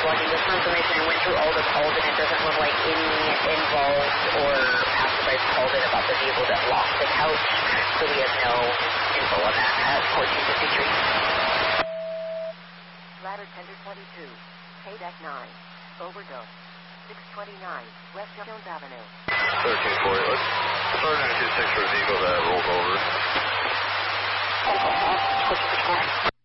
logging this information. I went through all the calls, and it doesn't look like any involved or passerbys called in about the vehicle that lost the couch, so we have no info on that at 1453. Ladder Tender 22, K-Deck 9, overdose, 629, West Jones Avenue. 1340, let's start 926 for a vehicle that rolled over.